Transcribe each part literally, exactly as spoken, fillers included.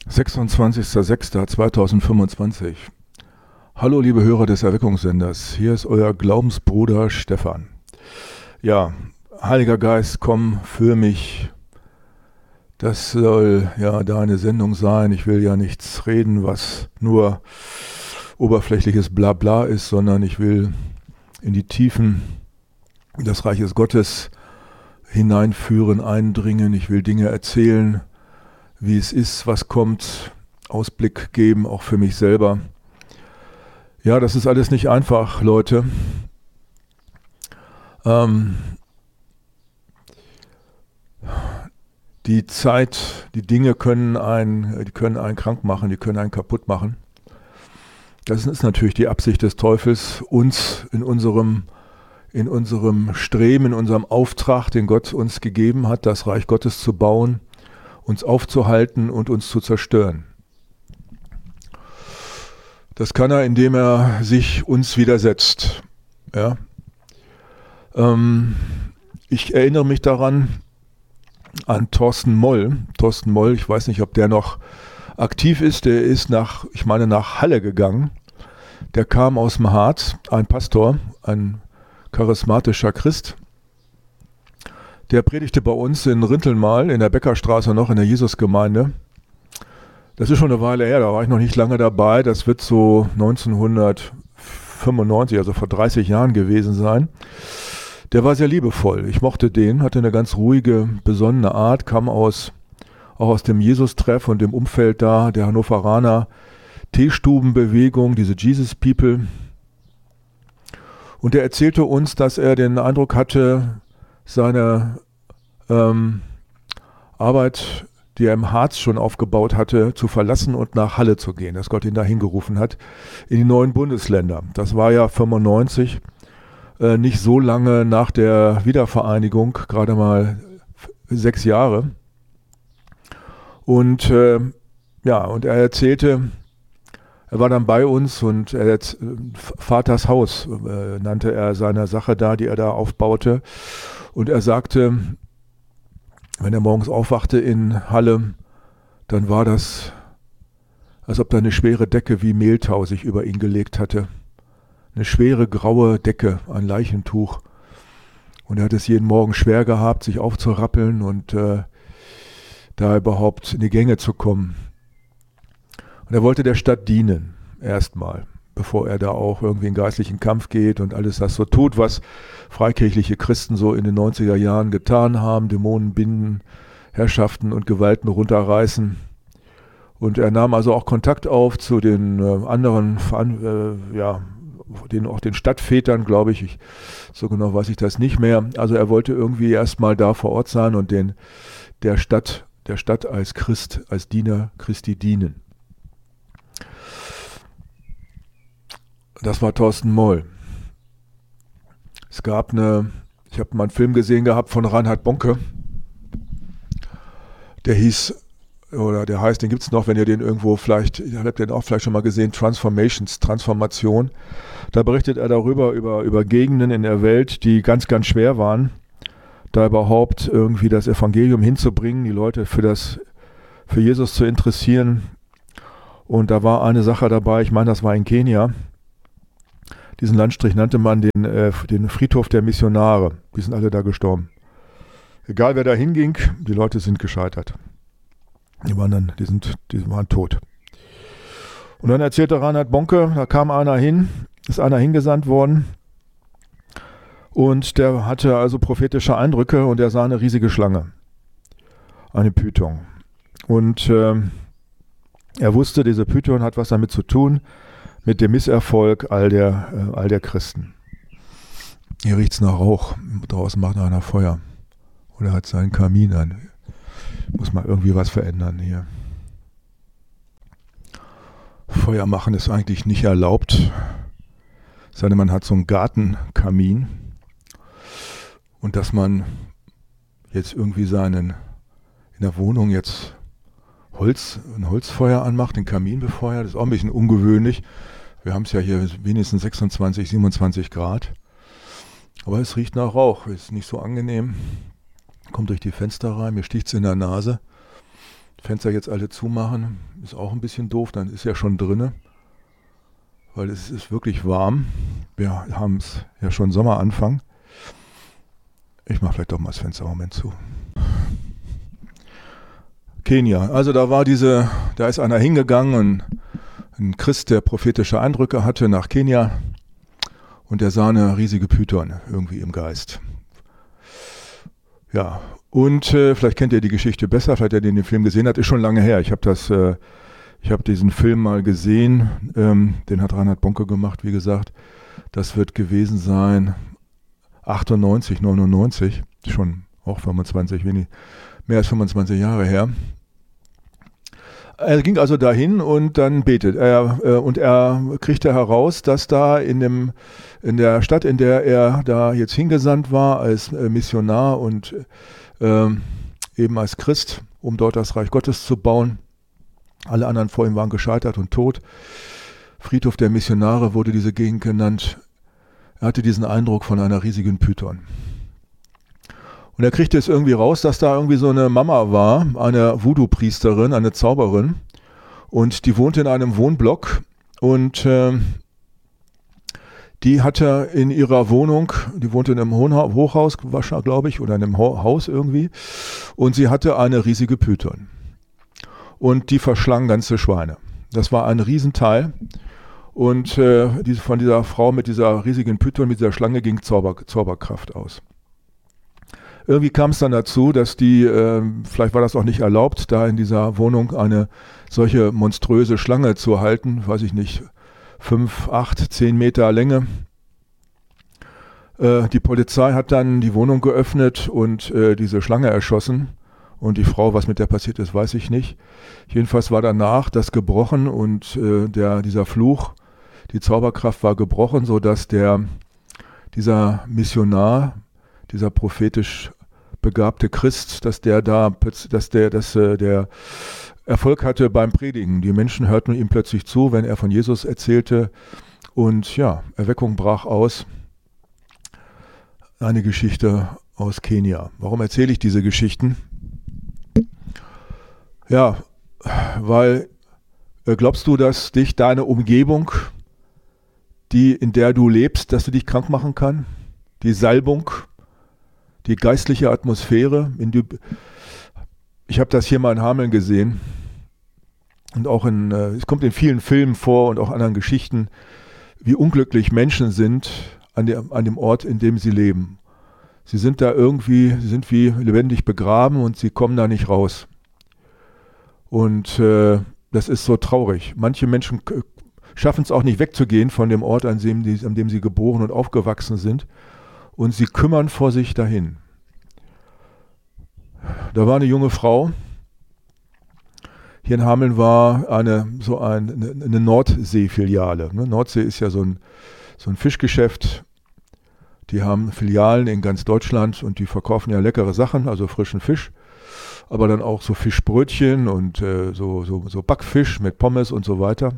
sechsundzwanzigster sechster zweitausendfünfundzwanzig. Hallo liebe Hörer des Erweckungssenders, hier ist euer Glaubensbruder Stefan. Ja, Heiliger Geist, komm für mich. Das soll ja deine Sendung sein. Ich will ja nichts reden, was nur oberflächliches Blabla ist, sondern ich will in die Tiefen des Reiches Gottes hineinführen, eindringen. Ich will Dinge erzählen, wie es ist, was kommt, Ausblick geben, auch für mich selber. Ja, das ist alles nicht einfach, Leute. Ähm, die Zeit, die Dinge können einen, die können einen krank machen, die können einen kaputt machen. Das ist natürlich die Absicht des Teufels, uns in unserem, in unserem Streben, in unserem Auftrag, den Gott uns gegeben hat, das Reich Gottes zu bauen, uns aufzuhalten und uns zu zerstören. Das kann er, indem er sich uns widersetzt. Ja. Ähm, ich erinnere mich daran an Thorsten Moll. Thorsten Moll, ich weiß nicht, ob der noch aktiv ist, der ist nach, ich meine, nach Halle gegangen. Der kam aus dem Harz, ein Pastor, ein charismatischer Christ. Der predigte bei uns in Rinteln in der Beckerstraße noch in der Jesusgemeinde. Das ist schon eine Weile her, da war ich noch nicht lange dabei. Das wird so neunzehnhundertfünfundneunzig, also vor dreißig Jahren gewesen sein. Der war sehr liebevoll. Ich mochte den, hatte eine ganz ruhige, besonnene Art, kam aus, auch aus dem Jesus-Treff und dem Umfeld da, der Hannoveraner Teestubenbewegung, diese Jesus People. Und er erzählte uns, dass er den Eindruck hatte, seine ähm, Arbeit, die er im Harz schon aufgebaut hatte, zu verlassen und nach Halle zu gehen, dass Gott ihn dahin gerufen hat, in die neuen Bundesländer. Das war ja fünfundneunzig, äh, nicht so lange nach der Wiedervereinigung, gerade mal sechs Jahre. Und äh, ja, und er erzählte, er war dann bei uns und er hat Vaters Haus, äh, nannte er seine Sache da, die er da aufbaute. Und er sagte, wenn er morgens aufwachte in Halle, dann war das, als ob da eine schwere Decke wie Mehltau sich über ihn gelegt hatte. Eine schwere graue Decke, ein Leichentuch. Und er hat es jeden Morgen schwer gehabt, sich aufzurappeln und äh, da überhaupt in die Gänge zu kommen. Und er wollte der Stadt dienen, erstmal, bevor er da auch irgendwie in geistlichen Kampf geht und alles das so tut, was freikirchliche Christen so in den neunziger Jahren getan haben, Dämonen binden, Herrschaften und Gewalten runterreißen. Und er nahm also auch Kontakt auf zu den äh, anderen, äh, ja, den, auch den Stadtvätern, glaube ich. ich, so genau weiß ich das nicht mehr. Also er wollte irgendwie erstmal da vor Ort sein und den, der Stadt, der Stadt als Christ, als Diener Christi dienen. Das war Thorsten Moll. Es gab eine, ich habe mal einen Film gesehen gehabt von Reinhard Bonke. Der hieß, oder der heißt, den gibt es noch, wenn ihr den irgendwo vielleicht, ihr habt den auch vielleicht schon mal gesehen, Transformations, Transformation. Da berichtet er darüber, über, über Gegenden in der Welt, die ganz, ganz schwer waren, da überhaupt irgendwie das Evangelium hinzubringen, die Leute für das, für Jesus zu interessieren. Und da war eine Sache dabei, ich meine, das war in Kenia. Diesen Landstrich nannte man den, äh, den Friedhof der Missionare. Die sind alle da gestorben. Egal wer da hinging, die Leute sind gescheitert. Die waren dann, die sind, die waren tot. Und dann erzählte Reinhard Bonke, da kam einer hin, ist einer hingesandt worden und der hatte also prophetische Eindrücke und er sah eine riesige Schlange. Eine Python. Und äh, er wusste, diese Python hat was damit zu tun, mit dem Misserfolg all der, äh, all der Christen. Hier riecht es nach Rauch. Draußen macht einer Feuer. Oder hat seinen Kamin an. Muss mal irgendwie was verändern hier. Feuer machen ist eigentlich nicht erlaubt. Sondern man hat so einen Gartenkamin. Und dass man jetzt irgendwie seinen, in der Wohnung jetzt Holz, ein Holzfeuer anmacht, den Kamin befeuert, das ist auch ein bisschen ungewöhnlich. Wir haben es ja hier wenigstens sechsundzwanzig, siebenundzwanzig Grad. Aber es riecht nach Rauch, ist nicht so angenehm. Kommt durch die Fenster rein, mir sticht es in der Nase. Fenster jetzt alle zumachen, ist auch ein bisschen doof, dann ist ja schon drinne, weil es ist wirklich warm. Wir haben es ja schon Sommeranfang. Ich mache vielleicht doch mal das Fenster im Moment zu. Kenia, also da war diese, da ist einer hingegangen, ein, ein Christ, der prophetische Eindrücke hatte nach Kenia und der sah eine riesige Python irgendwie im Geist. Ja, und äh, vielleicht kennt ihr die Geschichte besser, vielleicht habt ihr den Film gesehen, hat ist schon lange her. Ich habe das, äh, ich habe diesen Film mal gesehen, ähm, den hat Reinhard Bonke gemacht, wie gesagt. Das wird gewesen sein achtundneunzig, neunundneunzig, schon auch fünfundzwanzig, wenig, mehr als fünfundzwanzig Jahre her. Er ging also dahin und dann betet er äh, und er kriegte heraus, dass da in, dem, in der Stadt, in der er da jetzt hingesandt war als äh, Missionar und äh, eben als Christ, um dort das Reich Gottes zu bauen, alle anderen vor ihm waren gescheitert und tot. Friedhof der Missionare wurde diese Gegend genannt. Er hatte diesen Eindruck von einer riesigen Python. Und er kriegte es irgendwie raus, dass da irgendwie so eine Mama war, eine Voodoo-Priesterin, eine Zauberin. Und die wohnte in einem Wohnblock. Und äh, die hatte in ihrer Wohnung, die wohnte in einem Hochhaus, glaube ich, oder in einem Haus irgendwie. Und sie hatte eine riesige Python. Und die verschlang ganze Schweine. Das war ein Riesenteil. Und äh, diese, von dieser Frau mit dieser riesigen Python, mit dieser Schlange ging Zauber, Zauberkraft aus. Irgendwie kam es dann dazu, dass die, äh, vielleicht war das auch nicht erlaubt, da in dieser Wohnung eine solche monströse Schlange zu halten, weiß ich nicht, fünf, acht, zehn Meter Länge. Äh, die Polizei hat dann die Wohnung geöffnet und äh, diese Schlange erschossen. Und die Frau, was mit der passiert ist, weiß ich nicht. Jedenfalls war danach das gebrochen und äh, der, dieser Fluch, die Zauberkraft war gebrochen, sodass der, dieser Missionar, dieser prophetisch begabte Christ, dass der da, dass der, dass äh, der Erfolg hatte beim Predigen. Die Menschen hörten ihm plötzlich zu, wenn er von Jesus erzählte. Und ja, Erweckung brach aus. Eine Geschichte aus Kenia. Warum erzähle ich diese Geschichten? Ja, weil äh, glaubst du, dass dich deine Umgebung, die in der du lebst, dass sie dich krank machen kann? Die Salbung, die geistliche Atmosphäre. In die, ich habe das hier mal in Hameln gesehen und auch in, äh, es kommt in vielen Filmen vor und auch anderen Geschichten, wie unglücklich Menschen sind an, der, an dem Ort, in dem sie leben. Sie sind da irgendwie, sie sind wie lebendig begraben und sie kommen da nicht raus. Und äh, das ist so traurig. Manche Menschen k- schaffen es auch nicht wegzugehen von dem Ort, an dem, die, an dem sie geboren und aufgewachsen sind. Und sie kümmern vor sich dahin. Da war eine junge Frau. Hier in Hameln war eine, so ein, eine Nordsee-Filiale. Ne? Nordsee ist ja so ein, so ein Fischgeschäft. Die haben Filialen in ganz Deutschland und die verkaufen ja leckere Sachen, also frischen Fisch. Aber dann auch so Fischbrötchen und äh, so, so, so Backfisch mit Pommes und so weiter.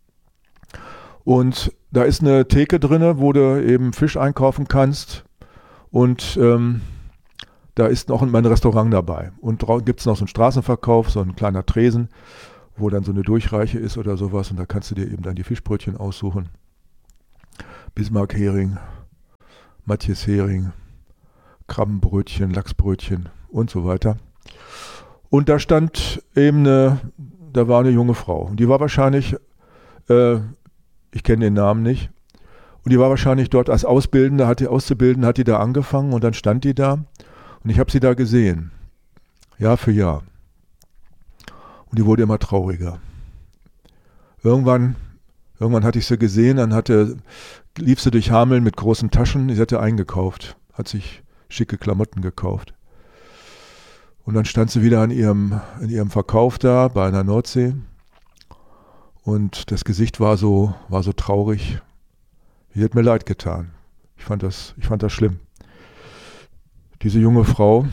Und da ist eine Theke drin, wo du eben Fisch einkaufen kannst. Und ähm, da ist noch ein Restaurant dabei. Und gibt es noch so einen Straßenverkauf, so ein kleiner Tresen, wo dann so eine Durchreiche ist oder sowas. Und da kannst du dir eben dann die Fischbrötchen aussuchen. Bismarck-Hering, Matjes-Hering, Krabbenbrötchen, Lachsbrötchen und so weiter. Und da stand eben eine, da war eine junge Frau. Und die war wahrscheinlich, äh, ich kenne den Namen nicht, und die war wahrscheinlich dort als Ausbildende, hat die Auszubildende, hat die da angefangen und dann stand die da. Und ich habe sie da gesehen, Jahr für Jahr. Und die wurde immer trauriger. Irgendwann, irgendwann hatte ich sie gesehen, dann hatte, lief sie durch Hameln mit großen Taschen, sie hatte eingekauft, hat sich schicke Klamotten gekauft. Und dann stand sie wieder an ihrem, in ihrem Verkauf da bei einer Nordsee. Und das Gesicht war so, war so traurig. Die hat mir leid getan. Ich fand das, ich fand das schlimm. Diese junge Frau,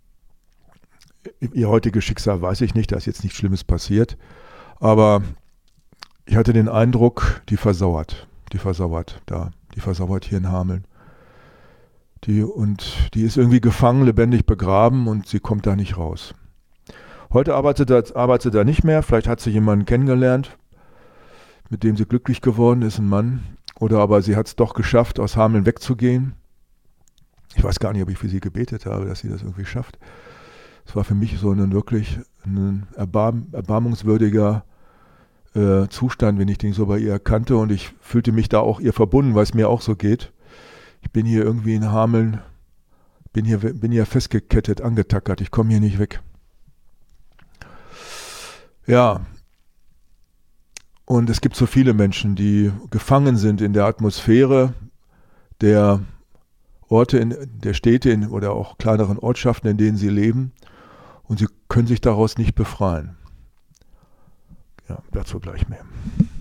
ihr heutiges Schicksal weiß ich nicht, da ist jetzt nichts Schlimmes passiert. Aber ich hatte den Eindruck, die versauert. Die versauert da. Die versauert hier in Hameln. Die, und die ist irgendwie gefangen, lebendig begraben und sie kommt da nicht raus. Heute arbeitet er, arbeitet er nicht mehr, vielleicht hat sie jemanden kennengelernt, mit dem sie glücklich geworden ist, ein Mann. Oder aber sie hat es doch geschafft, aus Hameln wegzugehen. Ich weiß gar nicht, ob ich für sie gebetet habe, dass sie das irgendwie schafft. Es war für mich so ein wirklich ein erbarm, erbarmungswürdiger äh, Zustand, wenn ich den so bei ihr erkannte. Und ich fühlte mich da auch ihr verbunden, weil es mir auch so geht. Ich bin hier irgendwie in Hameln, bin hier, bin hier festgekettet, angetackert. Ich komme hier nicht weg. Ja, und es gibt so viele Menschen, die gefangen sind in der Atmosphäre der Orte, in, der Städte in, oder auch kleineren Ortschaften, in denen sie leben, und sie können sich daraus nicht befreien. Ja, dazu gleich mehr.